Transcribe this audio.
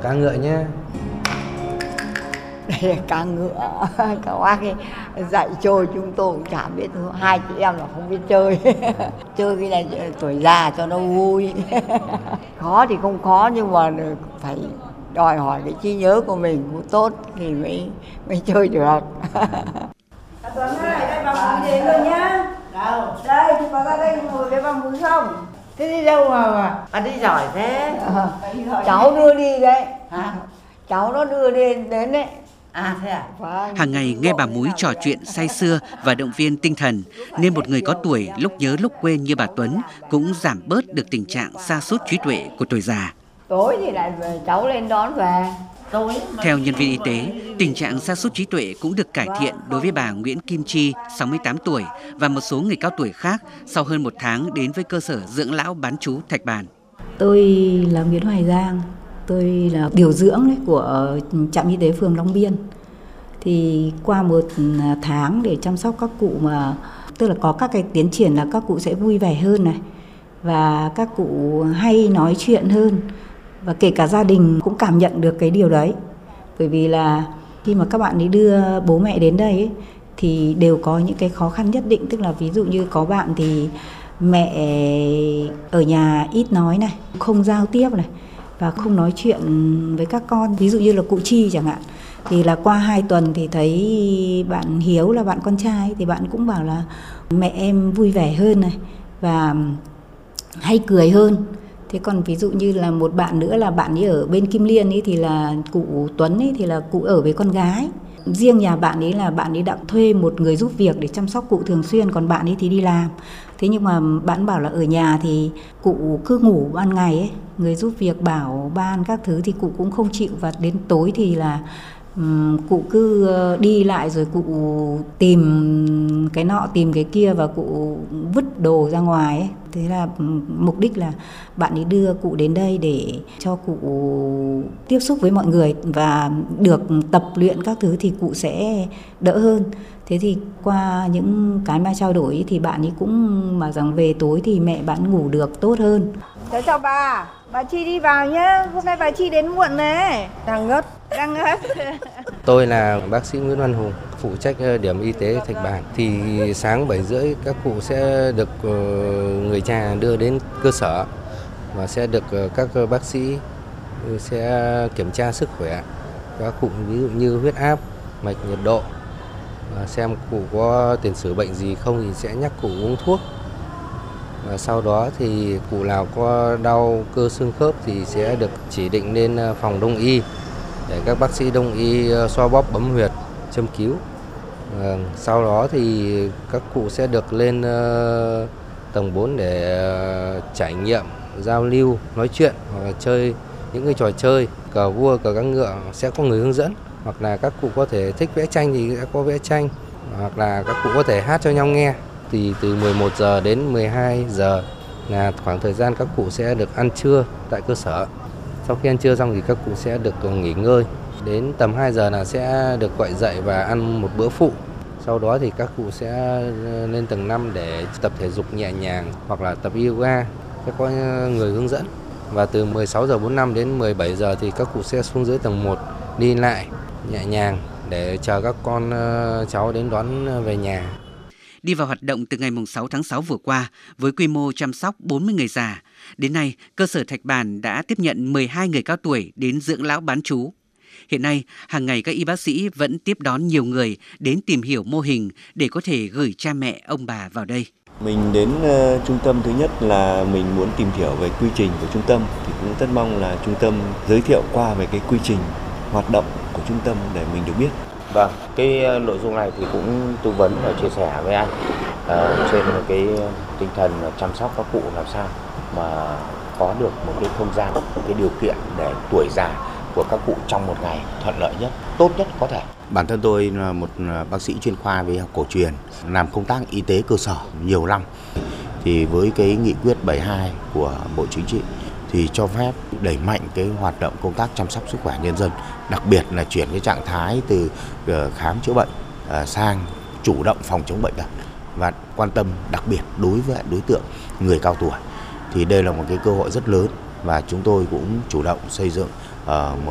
Ca ngợi nhé. Đây là ca ngựa. Các bác ấy dạy chơi chúng tôi cũng chả biết, hai chị em là không biết chơi. Chơi cái này tuổi già cho nó vui. Khó thì không khó nhưng mà phải đòi hỏi cái trí nhớ của mình cũng tốt thì mới chơi được. Tuấn ơi, đây bà Múi đến rồi nhá. Đâu? Đây, thì bà ra đây ngồi với bà Múi không? Thế đi đâu mà bà đi giỏi thế? Cháu đưa đi đấy. Hả? Cháu nó đưa đến đấy. À thế à? Vâng. Hàng ngày nghe bà Múi trò chuyện say sưa và động viên tinh thần, nên một người có tuổi lúc nhớ lúc quên như bà Tuấn cũng giảm bớt được tình trạng sa sút trí tuệ của tuổi già. Tối thì lại cháu lên đón về. Theo nhân viên y tế, tình trạng sa sút trí tuệ cũng được cải thiện đối với bà Nguyễn Kim Chi, 68 tuổi và một số người cao tuổi khác sau hơn 1 tháng đến với cơ sở dưỡng lão bán trú Thạch Bàn. Tôi là Nguyễn Hoài Giang, tôi là điều dưỡng đấy của trạm y tế phường Long Biên. Thì qua 1 tháng để chăm sóc các cụ mà tức là có các cái tiến triển là các cụ sẽ vui vẻ hơn này, và các cụ hay nói chuyện hơn, và kể cả gia đình cũng cảm nhận được cái điều đấy. Bởi vì là khi mà các bạn ấy đưa bố mẹ đến đây ấy, thì đều có những cái khó khăn nhất định, tức là ví dụ như có bạn thì mẹ ở nhà ít nói này, không giao tiếp này và không nói chuyện với các con. Ví dụ như là cụ Chi chẳng hạn, thì là qua 2 tuần thì thấy bạn Hiếu là bạn con trai thì bạn cũng bảo là mẹ em vui vẻ hơn này và hay cười hơn. Thế còn ví dụ như là một bạn nữa là bạn ấy ở bên Kim Liên ấy thì là cụ Tuấn ấy thì là cụ ở với con gái. Riêng nhà bạn ấy là bạn ấy đã thuê một người giúp việc để chăm sóc cụ thường xuyên, còn bạn ấy thì đi làm. Thế nhưng mà bạn bảo là ở nhà thì cụ cứ ngủ ban ngày ấy, người giúp việc bảo ban các thứ thì cụ cũng không chịu, và đến tối thì là cụ cứ đi lại rồi cụ tìm cái nọ tìm cái kia và cụ vứt đồ ra ngoài ấy. Thế là mục đích là bạn ấy đưa cụ đến đây để cho cụ tiếp xúc với mọi người và được tập luyện các thứ thì cụ sẽ đỡ hơn. Thế thì qua những cái mà trao đổi thì bạn ấy cũng bảo rằng về tối thì mẹ bạn ngủ được tốt hơn. Cháu chào bà Chi đi vào nhá. Hôm nay bà Chi đến muộn này. Đang ngất. Tôi là bác sĩ Nguyễn Văn Hùng, phụ trách điểm y tế Thạch Bàn. Thì sáng 7:30 các cụ sẽ được người nhà đưa đến cơ sở và sẽ được các bác sĩ sẽ kiểm tra sức khỏe các cụ, ví dụ như huyết áp, mạch, nhiệt độ, và xem cụ có tiền sử bệnh gì không thì sẽ nhắc cụ uống thuốc. Và sau đó thì cụ nào có đau cơ xương khớp thì sẽ được chỉ định lên phòng đông y để các bác sĩ đông y xoa bóp bấm huyệt, châm cứu. Sau đó thì các cụ sẽ được lên tầng 4 để trải nghiệm, giao lưu, nói chuyện hoặc là chơi những cái trò chơi cờ vua, cờ căng ngựa, sẽ có người hướng dẫn. Hoặc là các cụ có thể thích vẽ tranh thì sẽ có vẽ tranh, hoặc là các cụ có thể hát cho nhau nghe. Thì từ 11 giờ đến 12 giờ là khoảng thời gian các cụ sẽ được ăn trưa tại cơ sở. Sau khi ăn trưa xong thì các cụ sẽ được nghỉ ngơi. Đến tầm 2 giờ là sẽ được gọi dậy và ăn một bữa phụ. Sau đó thì các cụ sẽ lên tầng 5 để tập thể dục nhẹ nhàng hoặc là tập yoga, sẽ có người hướng dẫn. Và từ 16:45 đến 17 giờ thì các cụ sẽ xuống dưới tầng 1 đi lại nhẹ nhàng để chờ các con cháu đến đón về nhà. Đi vào hoạt động từ ngày 6 tháng 6 vừa qua với quy mô chăm sóc 40 người già. Đến nay, cơ sở Thạch Bàn đã tiếp nhận 12 người cao tuổi đến dưỡng lão bán trú. Hiện nay, hàng ngày các y bác sĩ vẫn tiếp đón nhiều người đến tìm hiểu mô hình để có thể gửi cha mẹ ông bà vào đây. Mình đến trung tâm, thứ nhất là mình muốn tìm hiểu về quy trình của trung tâm, thì cũng rất mong là trung tâm giới thiệu qua về cái quy trình hoạt động của trung tâm để mình được biết. Vâng, cái nội dung này thì cũng tư vấn và chia sẻ với anh trên cái tinh thần chăm sóc các cụ làm sao mà có được một cái không gian, một cái điều kiện để tuổi già của các cụ trong một ngày thuận lợi nhất, tốt nhất có thể. Bản thân tôi là một bác sĩ chuyên khoa về y học cổ truyền, làm công tác y tế cơ sở nhiều năm. Thì với cái nghị quyết 72 của Bộ Chính trị thì cho phép đẩy mạnh cái hoạt động công tác chăm sóc sức khỏe nhân dân, đặc biệt là chuyển cái trạng thái từ khám chữa bệnh sang chủ động phòng chống bệnh tật và quan tâm đặc biệt đối với đối tượng người cao tuổi. Thì đây là một cái cơ hội rất lớn và chúng tôi cũng chủ động xây dựng một